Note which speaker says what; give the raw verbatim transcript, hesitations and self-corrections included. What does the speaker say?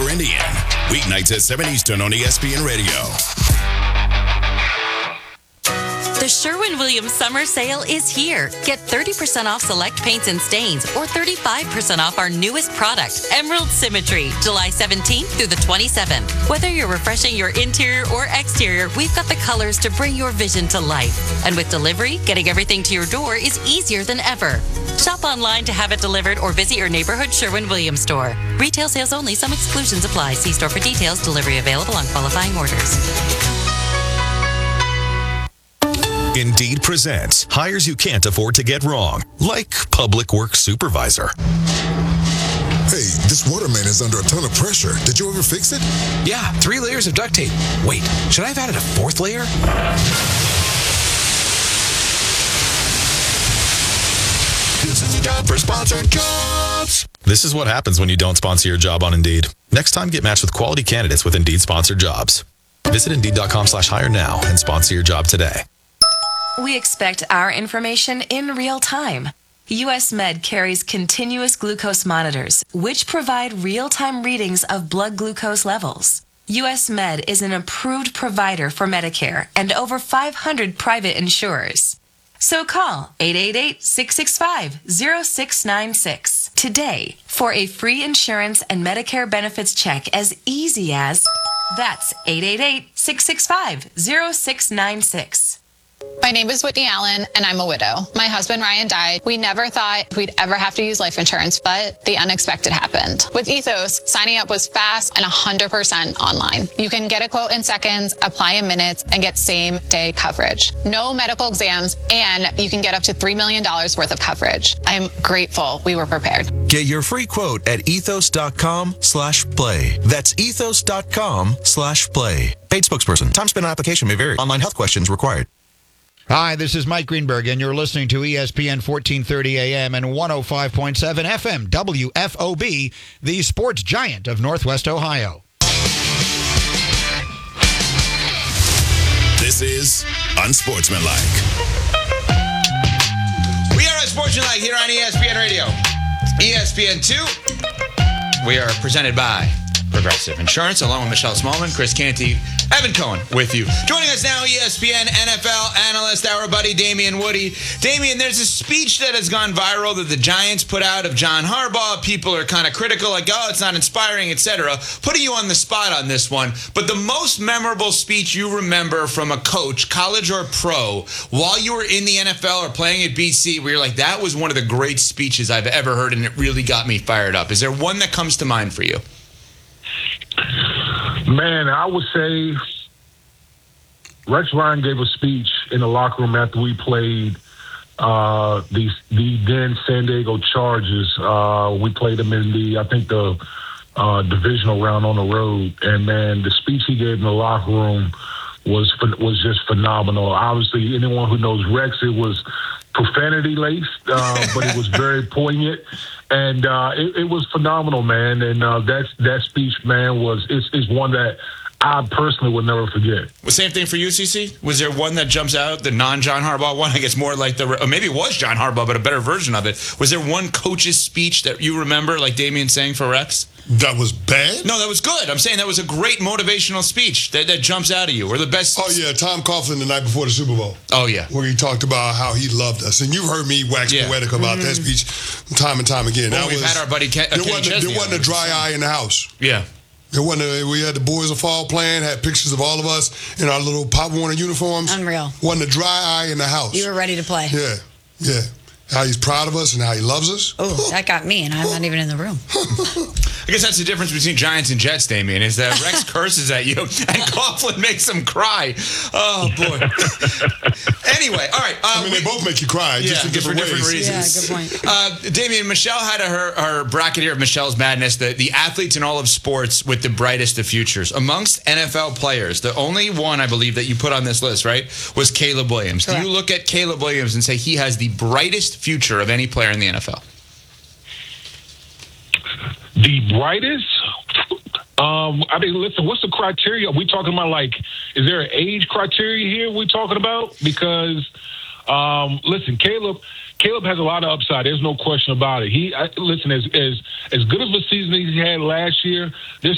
Speaker 1: for Indian. Weeknights at seven Eastern on E S P N Radio.
Speaker 2: The Sherwin-Williams summer sale is here. Get thirty percent off select paints and stains or thirty-five percent off our newest product, Emerald Symmetry, July seventeenth through the twenty-seventh. Whether you're refreshing your interior or exterior, we've got the colors to bring your vision to life. And with delivery, getting everything to your door is easier than ever. Shop online to have it delivered or visit your neighborhood Sherwin-Williams store. Retail sales only. Some exclusions apply. See store for details. Delivery available on qualifying orders.
Speaker 3: Indeed presents hires you can't afford to get wrong, like public works supervisor.
Speaker 4: Hey, this waterman is under a ton of pressure. Did you ever fix it?
Speaker 5: Yeah, three layers of duct tape. Wait, should I have added a fourth layer?
Speaker 4: This is a job for sponsored jobs.
Speaker 3: This is what happens when you don't sponsor your job on Indeed. Next time, get matched with quality candidates with Indeed sponsored jobs. Visit Indeed.com slash hire now and sponsor your job today.
Speaker 6: We expect our information in real time. U S Med carries continuous glucose monitors, which provide real-time readings of blood glucose levels. U S Med is an approved provider for Medicare and over five hundred private insurers. So call eight eight eight, six six five, zero six nine six today for a free insurance and Medicare benefits check as easy as... That's eight eight eight, six six five, zero six nine six.
Speaker 7: My name is Whitney Allen, and I'm a widow. My husband, Ryan, died. We never thought we'd ever have to use life insurance, but the unexpected happened. With Ethos, signing up was fast and one hundred percent online. You can get a quote in seconds, apply in minutes, and get same-day coverage. No medical exams, and you can get up to three million dollars worth of coverage. I'm grateful we were prepared.
Speaker 8: Get your free quote at ethos.com slash play. That's ethos.com slash play. Paid spokesperson. Time spent on application may vary. Online health questions required.
Speaker 9: Hi, this is Mike Greenberg, and you're listening to E S P N fourteen thirty A M and one oh five point seven F M, W F O B, the sports giant of Northwest Ohio.
Speaker 1: This is Unsportsmanlike.
Speaker 10: We are Unsportsmanlike here on E S P N Radio. E S P N two. We are presented by Progressive Insurance, along with Michelle Smallman, Chris Canty, Evan Cohen with you. Joining us now, E S P N N F L analyst, our buddy Damian Woody. Damian, there's a speech that has gone viral that the Giants put out of John Harbaugh. People are kind of critical, like, oh, it's not inspiring, et cetera. Putting you on the spot on this one. But the most memorable speech you remember from a coach, college or pro, while you were in the N F L or playing at B C, where you're like, that was one of the great speeches I've ever heard, and it really got me fired up. Is there one that comes to mind for you?
Speaker 11: Man, I would say Rex Ryan gave a speech in the locker room after we played uh, the the then San Diego Chargers. Uh, we played them in the, I think, the uh, divisional round on the road. And, man, the speech he gave in the locker room was was just phenomenal. Obviously, anyone who knows Rex, it was profanity-laced, uh, but it was very poignant. And uh, it, it was phenomenal, man. And uh, that that speech, man, was is, is one that I personally would never forget.
Speaker 10: Well, same thing for you, C C? Was there one that jumps out, the non-John Harbaugh one? I guess more like the, or maybe it was John Harbaugh, but a better version of it. Was there one coach's speech that you remember, like Damian saying for Rex?
Speaker 4: That was bad?
Speaker 10: No, that was good. I'm saying that was a great motivational speech that, that jumps out of you. Or the best.
Speaker 4: Oh, yeah, Tom Coughlin the night before the Super Bowl.
Speaker 10: Oh, yeah.
Speaker 4: Where he talked about how he loved us. And you've heard me wax
Speaker 10: Yeah.
Speaker 4: poetic about
Speaker 10: Mhm.
Speaker 4: that speech time and time again.
Speaker 10: Well,
Speaker 4: that
Speaker 10: we've
Speaker 4: was,
Speaker 10: had our buddy Ken, uh,
Speaker 4: there,
Speaker 10: Kenny
Speaker 4: wasn't,
Speaker 10: Chesney
Speaker 4: there wasn't
Speaker 10: on
Speaker 4: a dry eye in the house.
Speaker 10: Yeah.
Speaker 4: There wasn't a, we had the Boys of Fall playing, had pictures of all of us in our little Pop Warner uniforms.
Speaker 12: Unreal.
Speaker 4: Wasn't a dry eye in the house.
Speaker 12: You were ready to play.
Speaker 4: Yeah, yeah. How he's proud of us and how he loves us.
Speaker 12: Oh, that got me, and I'm not even in the room.
Speaker 10: I guess that's the difference between Giants and Jets, Damian, is that Rex curses at you and Coughlin makes him cry. Oh, boy. Anyway, all right. Uh,
Speaker 4: I mean,
Speaker 10: we,
Speaker 4: they both make you cry,
Speaker 10: yeah,
Speaker 4: just in different,
Speaker 10: for different
Speaker 4: ways.
Speaker 10: reasons.
Speaker 12: Yeah, good point.
Speaker 10: Uh, Damian, Michelle had a, her, her bracket here of Michelle's Madness, the, the athletes in all of sports with the brightest of futures. Amongst N F L players, the only one, I believe, that you put on this list, right, was Caleb Williams.
Speaker 12: Correct.
Speaker 10: Do you look at Caleb Williams and say he has the brightest future of any player in the N F L?
Speaker 11: The brightest? Um, I mean, listen, what's the criteria? Are we talking about, like, is there an age criteria here we talking about? Because, um, listen, Caleb Caleb has a lot of upside. There's no question about it. He, I, listen, as, as, as good of a season as he had last year, there's